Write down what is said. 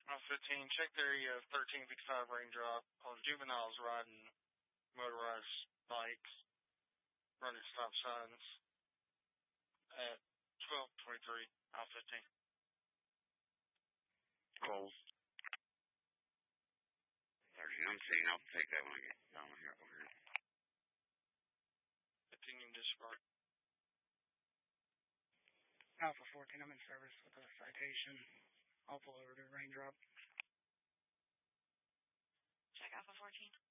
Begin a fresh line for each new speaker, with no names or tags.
Alpha 15, check the area of 1355 raindrop on juveniles riding motorized bikes, running stop signs at 1223, Alpha 15.
Cold. 13, I'm seeing. I'll take that when I get down here. Over here.
Continuing disregard.
Alpha 14, I'm in service with a citation. I'll pull over to raindrop.
Check Alpha 14.